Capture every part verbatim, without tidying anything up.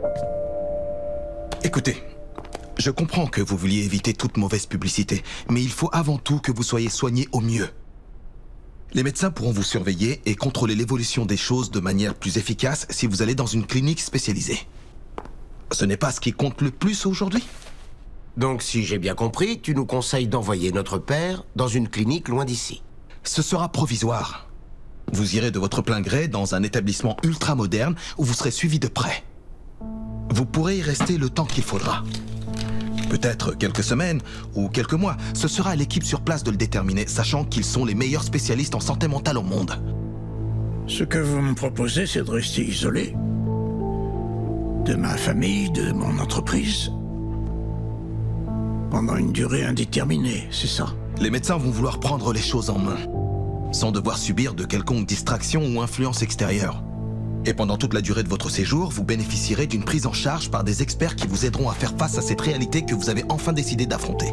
Écoutez, je comprends que vous vouliez éviter toute mauvaise publicité, mais il faut avant tout que vous soyez soigné au mieux. Les médecins pourront vous surveiller et contrôler l'évolution des choses de manière plus efficace si vous allez dans une clinique spécialisée. Ce n'est pas ce qui compte le plus aujourd'hui? Donc, si j'ai bien compris, tu nous conseilles d'envoyer notre père dans une clinique loin d'ici. Ce sera provisoire. Vous irez de votre plein gré dans un établissement ultra moderne où vous serez suivi de près. Vous pourrez y rester le temps qu'il faudra. Peut-être quelques semaines ou quelques mois. Ce sera à l'équipe sur place de le déterminer, sachant qu'ils sont les meilleurs spécialistes en santé mentale au monde. Ce que vous me proposez, c'est de rester isolé. De ma famille, de mon entreprise. Pendant une durée indéterminée, c'est ça? Les médecins vont vouloir prendre les choses en main, sans devoir subir de quelconque distraction ou influence extérieure. Et pendant toute la durée de votre séjour, vous bénéficierez d'une prise en charge par des experts qui vous aideront à faire face à cette réalité que vous avez enfin décidé d'affronter.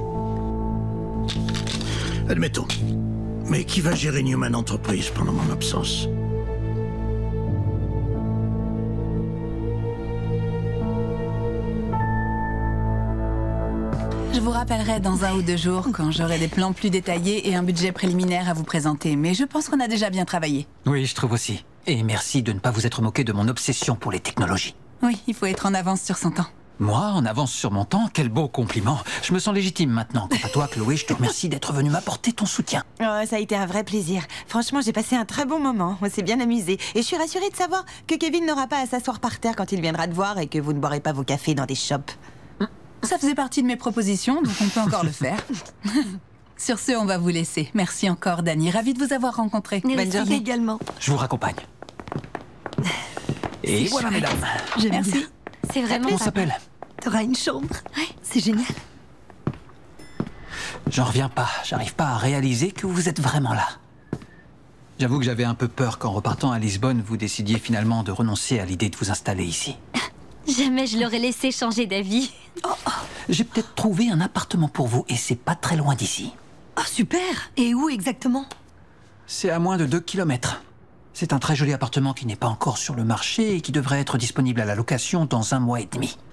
Admettons. Mais qui va gérer Newman Enterprise pendant mon absence? Je vous rappellerai dans un ou deux jours quand j'aurai des plans plus détaillés et un budget préliminaire à vous présenter. Mais je pense qu'on a déjà bien travaillé. Oui, je trouve aussi. Et merci de ne pas vous être moqué de mon obsession pour les technologies. Oui, il faut être en avance sur son temps. Moi, en avance sur mon temps? Quel beau compliment. Je me sens légitime maintenant. Quant à toi, Chloé, je te remercie d'être venue m'apporter ton soutien. Oh, ça a été un vrai plaisir. Franchement, j'ai passé un très bon moment. On s'est bien amusé. Et je suis rassurée de savoir que Kevin n'aura pas à s'asseoir par terre quand il viendra te voir et que vous ne boirez pas vos cafés dans des shops. Ça faisait partie de mes propositions, donc on peut encore le faire. Sur ce, on va vous laisser. Merci encore, Dani. Ravie de vous avoir rencontré. Bonne journée également. Je vous raccompagne. Et voilà, mesdames. J'aime Merci. bien. C'est vraiment On s'appelle. T'auras une chambre. Ouais, c'est génial. J'en reviens pas. J'arrive pas à réaliser que vous êtes vraiment là. J'avoue que j'avais un peu peur qu'en repartant à Lisbonne, vous décidiez finalement de renoncer à l'idée de vous installer ici. Jamais je l'aurais laissé changer d'avis. Oh, oh. J'ai peut-être trouvé un appartement pour vous et c'est pas très loin d'ici. Oh, super. Et où exactement? C'est à moins de deux kilomètres. C'est un très joli appartement qui n'est pas encore sur le marché et qui devrait être disponible à la location dans un mois et demi.